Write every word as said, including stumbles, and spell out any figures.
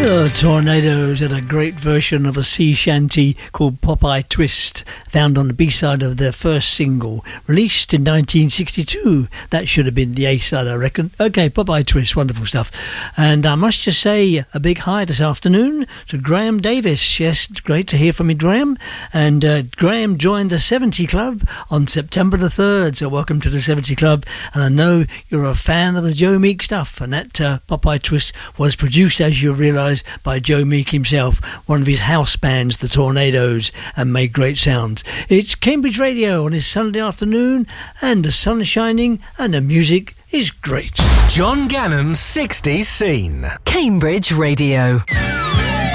The Tornadoes had a great version of a sea shanty called Popeye Twist, found on the B-side of their first single, released in nineteen sixty-two. That should have been the A-side, I reckon. Okay, Popeye Twist, wonderful stuff. And I must just say a big hi this afternoon to Graham Davis. Yes, great to hear from you, Graham. And uh, Graham joined the seventy Club on September the third, so welcome to the seventy Club. And I know you're a fan of the Joe Meek stuff, and that uh, Popeye Twist was produced, as you realise, by Joe Meek himself, one of his house bands, the Tornadoes, and made great sounds. It's Cambridge Radio on this Sunday afternoon, and the sun is shining and the music is great. John Gannon's sixties Scene. Cambridge Radio.